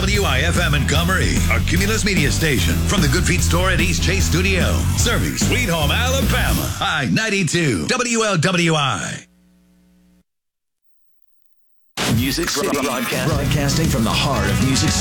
WIFM Montgomery, a Cumulus media station from the Good Feet store at East Chase Studio. Serving Sweet Home, Alabama. I-92, WLWI. Music City, broadcasting from the heart of Music City.